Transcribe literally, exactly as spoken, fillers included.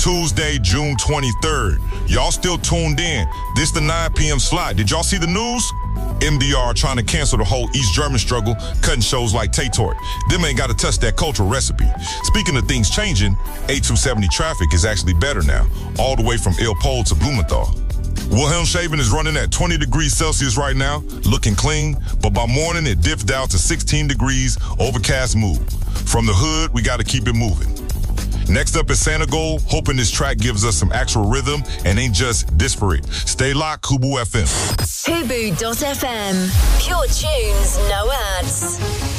Tuesday, June twenty-third. Y'all still tuned in. This the nine p.m. slot. Did y'all see the news? M D R trying to cancel the whole East German struggle, cutting shows like Tay-Tort. Them ain't got to touch that cultural recipe. Speaking of things changing, eight two seventy traffic is actually better now, all the way from Il Pole to Blumenthal. Wilhelmshaven is running at twenty degrees Celsius right now, looking clean, but by morning it dips down to sixteen degrees, overcast mood. From the hood, we got to keep it moving. Next up is Santa Gold, hoping this track gives us some actual rhythm and ain't just disparate. Stay locked, Kubu F M. Hubu dot F M. Pure tunes, no ads.